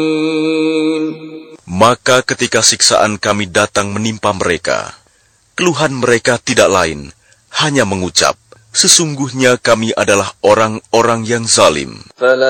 Maka ketika siksaan kami datang menimpa mereka, keluhan mereka tidak lain, hanya mengucap, sesungguhnya kami adalah orang-orang yang zalim.